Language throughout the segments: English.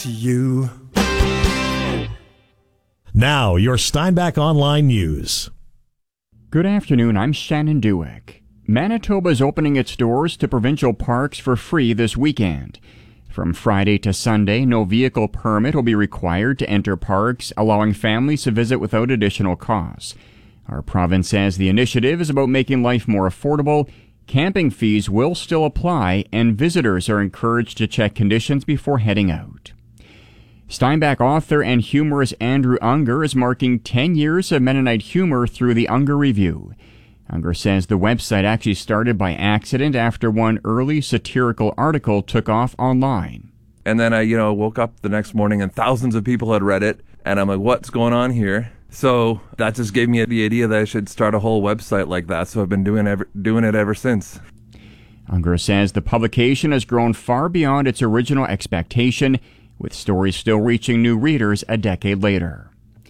You. Now, your Steinbach Online News. Good afternoon, I'm Shannon Dueck. Manitoba is opening its doors to provincial parks for free this weekend. From Friday to Sunday, no vehicle permit will be required to enter parks, allowing families to visit without additional costs. Our province says the initiative is about making life more affordable. Camping fees will still apply, and visitors are encouraged to check conditions before heading out. Steinbach author and humorist Andrew Unger is marking 10 years of Mennonite humor through the Unger Review. Unger says the website actually started by accident after one early satirical article took off online. And then I, woke up the next morning and thousands of people had read it, and I'm like, what's going on here? So that just gave me the idea that I should start a whole website like that, so I've been doing it ever since. Unger says the publication has grown far beyond its original expectation, with stories still reaching new readers a decade later.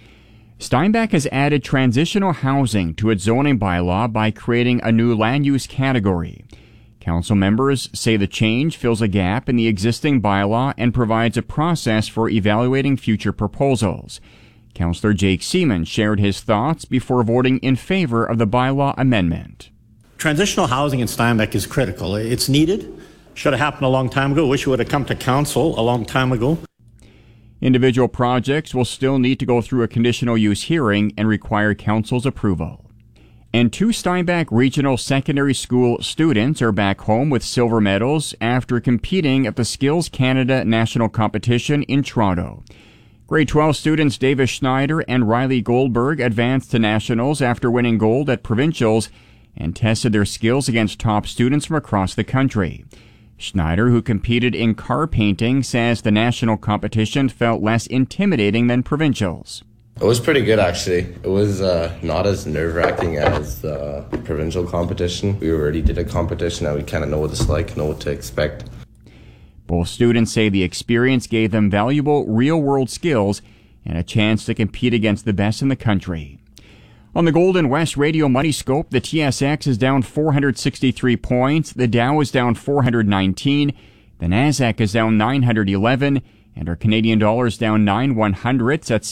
Steinbach has added transitional housing to its zoning bylaw by creating a new land use category. Council members say the change fills a gap in the existing bylaw and provides a process for evaluating future proposals. Councillor Jake Seaman shared his thoughts before voting in favor of the bylaw amendment. Transitional housing in Steinbach is critical. It's needed. Should have happened a long time ago. Wish it would have come to council a long time ago. Individual projects will still need to go through a conditional use hearing and require council's approval. And 2 Steinbach Regional Secondary School students are back home with silver medals after competing at the Skills Canada National Competition in Toronto. Grade 12 students Davis Schneider and Riley Goldberg advanced to nationals after winning gold at provincials and tested their skills against top students from across the country. Schneider, who competed in car painting, says the national competition felt less intimidating than provincials. It was pretty good, actually. It was not as nerve-wracking as the provincial competition. We already did a competition, and we kind of know what it's like, know what to expect. Both students say the experience gave them valuable real-world skills and a chance to compete against the best in the country. On the Golden West Radio Money Scope, the TSX is down 463 points, the Dow is down 419, the Nasdaq is down 911, and our Canadian dollar is down 9/100ths at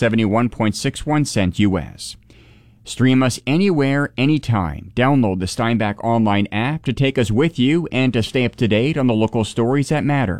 71.61 cents U.S. Stream us anywhere, anytime. Download the Steinbach Online app to take us with you and to stay up to date on the local stories that matter.